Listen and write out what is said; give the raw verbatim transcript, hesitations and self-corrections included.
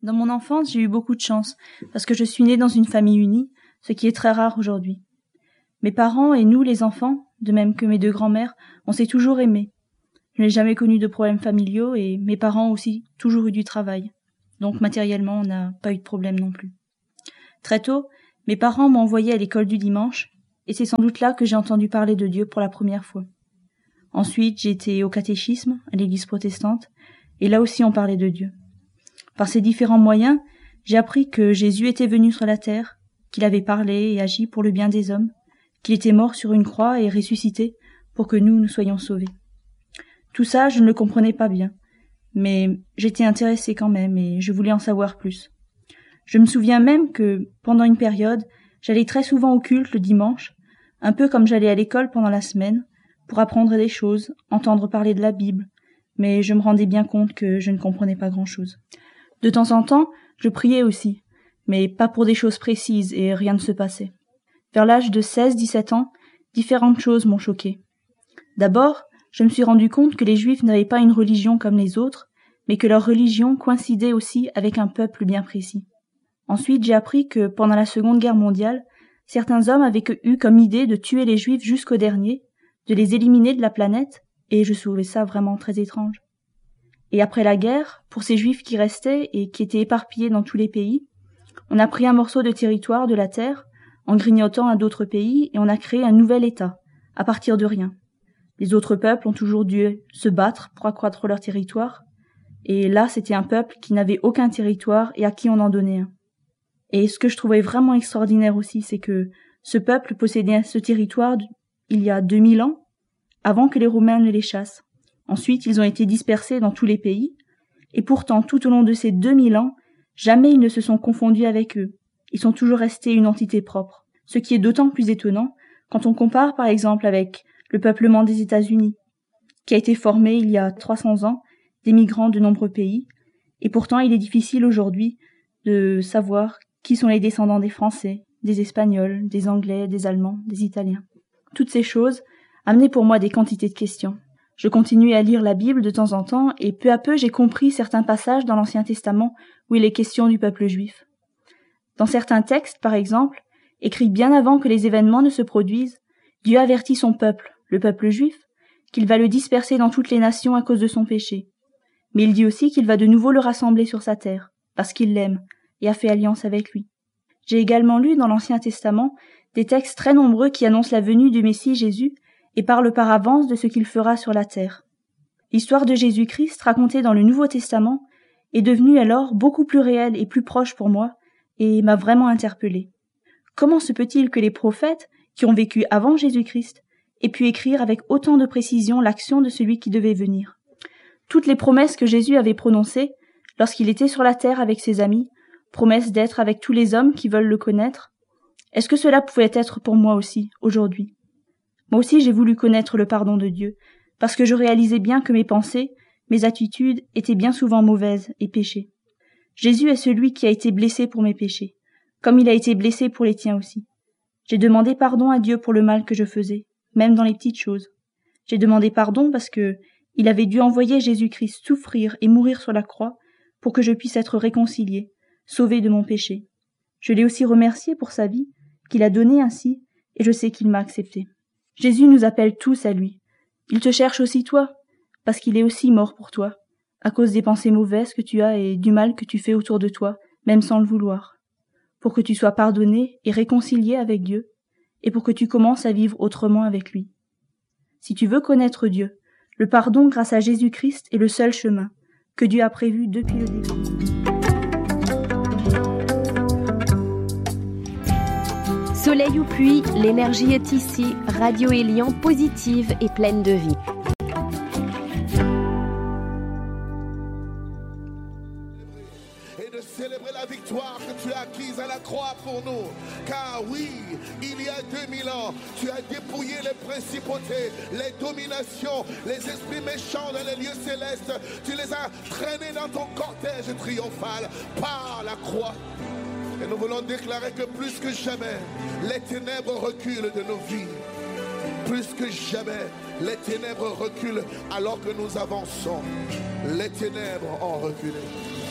Dans mon enfance, j'ai eu beaucoup de chance, parce que je suis née dans une famille unie, ce qui est très rare aujourd'hui. Mes parents et nous, les enfants, de même que mes deux grands-mères, on s'est toujours aimés. Je n'ai jamais connu de problèmes familiaux et mes parents ont aussi toujours eu du travail. Donc matériellement, on n'a pas eu de problème non plus. Très tôt, mes parents m'ont envoyé à l'école du dimanche, et c'est sans doute là que j'ai entendu parler de Dieu pour la première fois. Ensuite, j'ai été au catéchisme, à l'église protestante, et là aussi on parlait de Dieu. Par ces différents moyens, j'ai appris que Jésus était venu sur la terre, qu'il avait parlé et agi pour le bien des hommes, qu'il était mort sur une croix et ressuscité pour que nous, nous soyons sauvés. Tout ça, je ne le comprenais pas bien, mais j'étais intéressée quand même et je voulais en savoir plus. Je me souviens même que, pendant une période, j'allais très souvent au culte le dimanche, un peu comme j'allais à l'école pendant la semaine, pour apprendre des choses, entendre parler de la Bible, mais je me rendais bien compte que je ne comprenais pas grand-chose. De temps en temps, je priais aussi, mais pas pour des choses précises et rien ne se passait. Vers l'âge de seize à dix-sept ans, différentes choses m'ont choqué. D'abord, je me suis rendu compte que les Juifs n'avaient pas une religion comme les autres, mais que leur religion coïncidait aussi avec un peuple bien précis. Ensuite, j'ai appris que, pendant la Seconde Guerre mondiale, certains hommes avaient eu comme idée de tuer les Juifs jusqu'au dernier, de les éliminer de la planète, et je trouvais ça vraiment très étrange. Et après la guerre, pour ces Juifs qui restaient et qui étaient éparpillés dans tous les pays, on a pris un morceau de territoire de la terre, en grignotant à d'autres pays, et on a créé un nouvel État, à partir de rien. Les autres peuples ont toujours dû se battre pour accroître leur territoire, et là c'était un peuple qui n'avait aucun territoire et à qui on en donnait un. Et ce que je trouvais vraiment extraordinaire aussi, c'est que ce peuple possédait ce territoire il y a deux mille ans, avant que les Romains ne les chassent. Ensuite, ils ont été dispersés dans tous les pays, et pourtant, tout au long de ces deux mille ans, jamais ils ne se sont confondus avec eux. Ils sont toujours restés une entité propre. Ce qui est d'autant plus étonnant quand on compare, par exemple, avec le peuplement des États-Unis, qui a été formé il y a trois cents ans, des migrants de nombreux pays, et pourtant il est difficile aujourd'hui de savoir qui sont les descendants des Français, des Espagnols, des Anglais, des Allemands, des Italiens. Toutes ces choses amenaient pour moi des quantités de questions. Je continuais à lire la Bible de temps en temps, et peu à peu j'ai compris certains passages dans l'Ancien Testament où il est question du peuple juif. Dans certains textes, par exemple, écrits bien avant que les événements ne se produisent, Dieu avertit son peuple, le peuple juif, qu'il va le disperser dans toutes les nations à cause de son péché. Mais il dit aussi qu'il va de nouveau le rassembler sur sa terre, parce qu'il l'aime et a fait alliance avec lui. J'ai également lu dans l'Ancien Testament des textes très nombreux qui annoncent la venue du Messie Jésus et parlent par avance de ce qu'il fera sur la terre. L'histoire de Jésus-Christ racontée dans le Nouveau Testament est devenue alors beaucoup plus réelle et plus proche pour moi et m'a vraiment interpellée. Comment se peut-il que les prophètes, qui ont vécu avant Jésus-Christ, aient pu écrire avec autant de précision l'action de celui qui devait venir? Toutes les promesses que Jésus avait prononcées lorsqu'il était sur la terre avec ses amis, promesses d'être avec tous les hommes qui veulent le connaître, est-ce que cela pouvait être pour moi aussi, aujourd'hui? Moi aussi j'ai voulu connaître le pardon de Dieu, parce que je réalisais bien que mes pensées, mes attitudes étaient bien souvent mauvaises et péchées. Jésus est celui qui a été blessé pour mes péchés, comme il a été blessé pour les tiens aussi. J'ai demandé pardon à Dieu pour le mal que je faisais, même dans les petites choses. J'ai demandé pardon parce que il avait dû envoyer Jésus-Christ souffrir et mourir sur la croix pour que je puisse être réconcilié, sauvé de mon péché. Je l'ai aussi remercié pour sa vie, qu'il a donnée ainsi, et je sais qu'il m'a accepté. Jésus nous appelle tous à lui. Il te cherche aussi toi, parce qu'il est aussi mort pour toi, à cause des pensées mauvaises que tu as et du mal que tu fais autour de toi, même sans le vouloir, pour que tu sois pardonné et réconcilié avec Dieu, et pour que tu commences à vivre autrement avec lui. Si tu veux connaître Dieu, le pardon grâce à Jésus-Christ est le seul chemin que Dieu a prévu depuis le début. Soleil ou pluie, l'énergie est ici. Radio Élian, positive et pleine de vie. Et de célébrer la victoire que tu as acquise à la croix pour nous. Car oui, il y a deux mille ans, tu as dépouillé les principautés, les dominations, les esprits méchants dans les lieux célestes. Tu les as traînés dans ton cortège triomphal par la croix. Et nous voulons déclarer que plus que jamais, les ténèbres reculent de nos vies. Plus que jamais, les ténèbres reculent alors que nous avançons. Les ténèbres ont reculé.